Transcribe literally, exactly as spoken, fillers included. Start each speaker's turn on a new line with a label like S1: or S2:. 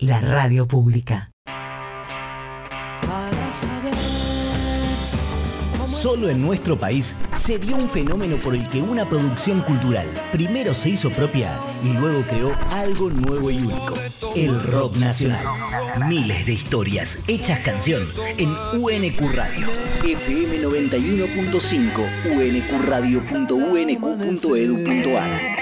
S1: la radio pública.
S2: Solo en nuestro país se dio un fenómeno por el que una producción cultural primero se hizo propia y luego creó algo nuevo y único: el rock nacional. Miles de historias hechas canción en U N Q Radio. F M noventa y uno punto cinco, u n q radio punto u n q punto e d u punto a r.